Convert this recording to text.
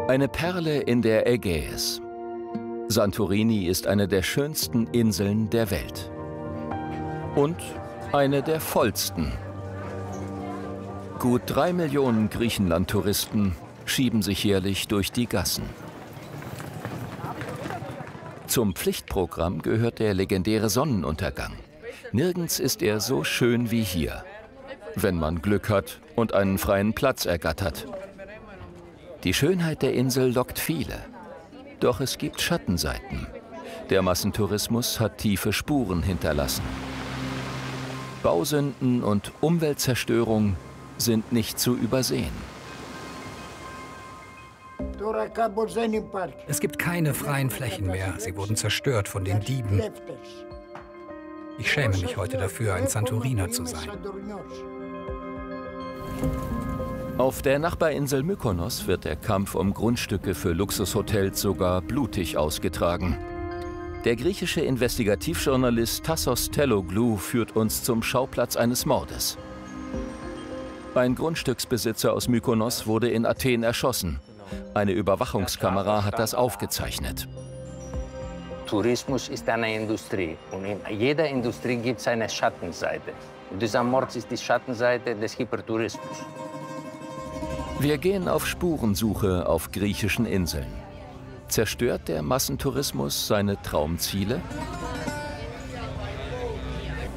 Eine Perle in der Ägäis. Santorini ist eine der schönsten Inseln der Welt. Und eine der vollsten. Gut 3 Millionen Griechenland-Touristen schieben sich jährlich durch die Gassen. Zum Pflichtprogramm gehört der legendäre Sonnenuntergang. Nirgends ist er so schön wie hier, wenn man Glück hat und einen freien Platz ergattert. Die Schönheit der Insel lockt viele. Doch es gibt Schattenseiten. Der Massentourismus hat tiefe Spuren hinterlassen. Bausünden und Umweltzerstörung sind nicht zu übersehen. Es gibt keine freien Flächen mehr. Sie wurden zerstört von den Dieben. Ich schäme mich heute dafür, ein Santoriner zu sein. Auf der Nachbarinsel Mykonos wird der Kampf um Grundstücke für Luxushotels sogar blutig ausgetragen. Der griechische Investigativjournalist Tassos Telloglou führt uns zum Schauplatz eines Mordes. Ein Grundstücksbesitzer aus Mykonos wurde in Athen erschossen. Eine Überwachungskamera hat das aufgezeichnet. Tourismus ist eine Industrie und in jeder Industrie gibt es eine Schattenseite. Und dieser Mord ist die Schattenseite des Hypertourismus. Wir gehen auf Spurensuche auf griechischen Inseln. Zerstört der Massentourismus seine Traumziele?